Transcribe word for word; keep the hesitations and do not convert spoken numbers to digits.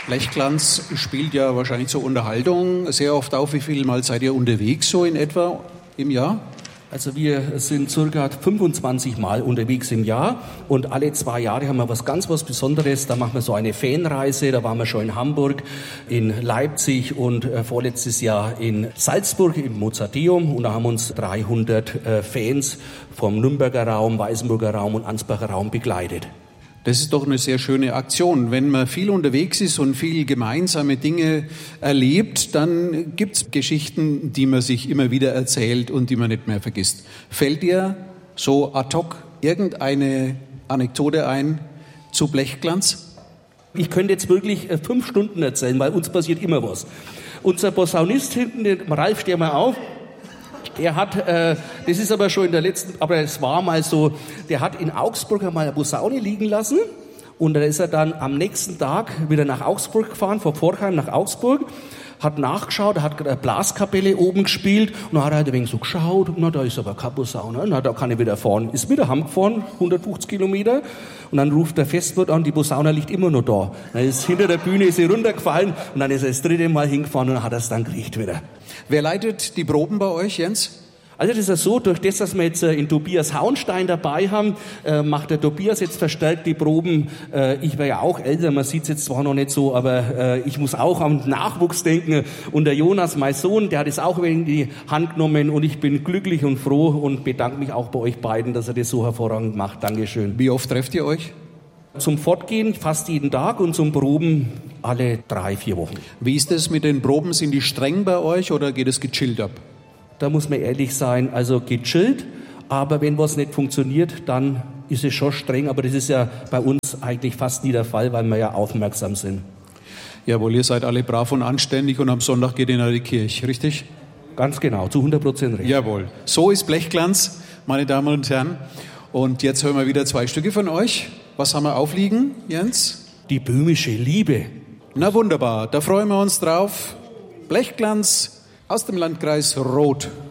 Blechglanz spielt ja wahrscheinlich zur Unterhaltung sehr oft auf. Wie viel Mal seid ihr unterwegs so in etwa im Jahr? Also wir sind circa fünfundzwanzig Mal unterwegs im Jahr und alle zwei Jahre haben wir was ganz was Besonderes. Da machen wir so eine Fanreise. Da waren wir schon in Hamburg, in Leipzig und äh, vorletztes Jahr in Salzburg im Mozarteum. Und da haben uns dreihundert äh, Fans vom Nürnberger Raum, Weißenburger Raum und Ansbacher Raum begleitet. Das ist doch eine sehr schöne Aktion. Wenn man viel unterwegs ist und viel gemeinsame Dinge erlebt, dann gibt's Geschichten, die man sich immer wieder erzählt und die man nicht mehr vergisst. Fällt dir so ad hoc irgendeine Anekdote ein zu Blechglanz? Ich könnte jetzt wirklich fünf Stunden erzählen, weil uns passiert immer was. Unser Posaunist hinten, den Ralf, steh mal auf. Der hat, äh, das ist aber schon in der letzten, aber es war mal so, der hat in Augsburg einmal eine Posaune liegen lassen und da ist er dann am nächsten Tag wieder nach Augsburg gefahren, von Pforzheim nach Augsburg, hat nachgeschaut, hat eine Blaskapelle oben gespielt und dann hat er halt ein wenig so geschaut, na, da ist aber keine Posaune, na, da kann ich wieder fahren. Ist wieder heimgefahren, hundertfünfzig Kilometer und dann ruft der Festwirt an, die Posaune liegt immer noch da. Dann ist hinter der Bühne ist sie runtergefallen und dann ist er das dritte Mal hingefahren und dann hat er es dann gekriegt wieder. Wer leitet die Proben bei euch, Jens? Also das ist ja so, durch das, dass wir jetzt äh, in Tobias Hauenstein dabei haben, äh, macht der Tobias jetzt verstärkt die Proben. Äh, ich wäre ja auch älter, man sieht es jetzt zwar noch nicht so, aber äh, ich muss auch an Nachwuchs denken. Und der Jonas, mein Sohn, der hat es auch in die Hand genommen und ich bin glücklich und froh und bedanke mich auch bei euch beiden, dass er das so hervorragend macht. Dankeschön. Wie oft trefft ihr euch? Zum Fortgehen fast jeden Tag und zum Proben alle drei, vier Wochen. Wie ist es mit den Proben? Sind die streng bei euch oder geht es gechillt ab? Da muss man ehrlich sein, also gechillt, aber wenn was nicht funktioniert, dann ist es schon streng, aber das ist ja bei uns eigentlich fast nie der Fall, weil wir ja aufmerksam sind. Jawohl, ihr seid alle brav und anständig und am Sonntag geht ihr in die Kirche, richtig? Ganz genau, zu hundert Prozent richtig. Jawohl, so ist Blechglanz, meine Damen und Herren. Und jetzt hören wir wieder zwei Stücke von euch. Was haben wir aufliegen, Jens? Die böhmische Liebe. Na wunderbar, da freuen wir uns drauf. Blechglanz aus dem Landkreis Roth.